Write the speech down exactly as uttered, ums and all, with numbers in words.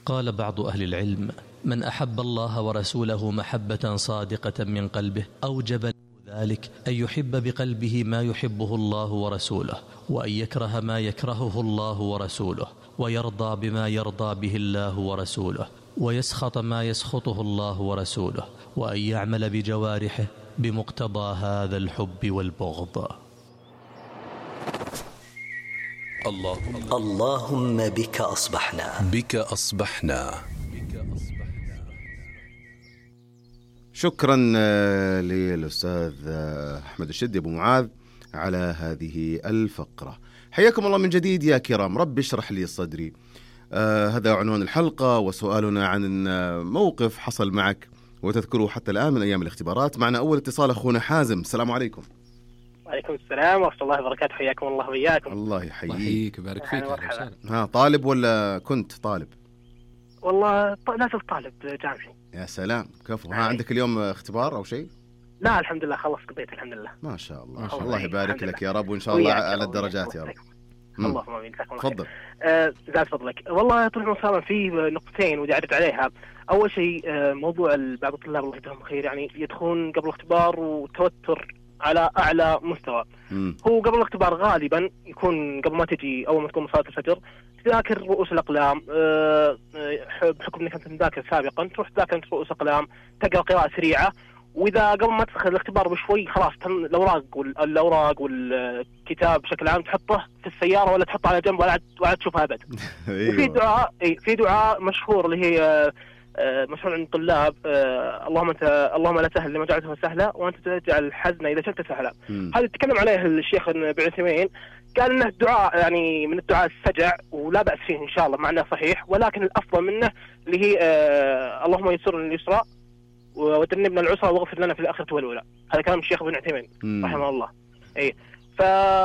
قال بعض أهل العلم: من أحب الله ورسوله محبة صادقة من قلبه أوجب له ذلك أن يحب بقلبه ما يحبه الله ورسوله، وأن يكره ما يكرهه الله ورسوله، ويرضى بما يرضى به الله ورسوله، ويسخط ما يسخطه الله ورسوله، وأن يعمل بجوارحه بمقتضى هذا الحب والبغض. اللهم, اللهم بك أصبحنا بك أصبحنا. شكرا للأستاذ أحمد الشدي أبو معاذ على هذه الفقرة. حياكم الله من جديد يا كرام. رب اشرح لي صدري. آه هذا عنوان الحلقة، وسؤالنا عن موقف حصل معك وتذكره حتى الآن من أيام الاختبارات. معنا أول اتصال أخونا حازم. السلام عليكم. وعليكم السلام ورحمة الله وبركاته. حياكم الله وإياكم. الله يحييك. الله يحييك ويبارك فيك. ها طالب ولا كنت طالب؟ والله لا زلت طالب جامعي. يا سلام كفو. ها عندك اليوم اختبار أو شيء؟ لا الحمد لله خلص قضيت الحمد لله. ما شاء الله. ما شاء الله يبارك لك يا رب، وإن شاء الله على الدرجات يا رب. اللهم آمين. تفضل. آه زاد فضلك. والله طبعا صار في نقطتين ودي أرد عليها. أول شيء آه موضوع بعض الطلاب الله يجزاهم خير يعني يدخلون قبل الاختبار وتوتر على أعلى مستوى. مم. هو قبل الاختبار غالبا يكون قبل ما تجي أول ما تكون صلاة الفجر تذاكر رؤوس الأقلام. أه بحكم أنك أنت مذاكر سابقا تروح تذاكر رؤوس الأقلام، تقرأ قراءة سريعة، وإذا قبل ما تدخل الاختبار بشوي خلاص الأوراق والأوراق والكتاب بشكل عام تحطه في السيارة ولا تحطه على جنب ولا ولا تشوفها أبد. وفي دعاء في دعاء مشهور اللي هي مشهور عند الطلاب: اللهم انت اللهم لا سهل لما جعلته سهلا وانت تجعل الحزن اذا شئت سهلا. هذا تكلم عليه الشيخ ابن عثيمين، قال انه الدعاء يعني من الدعاء السجع ولا باس فيه ان شاء الله، معناه صحيح، ولكن الافضل منه اللي هي اللهم يسرنا اليسرى وتجنبنا العسرى واغفر لنا في الاخره والاولى. هذا كلام الشيخ ابن عثيمين رحمه الله. اي ف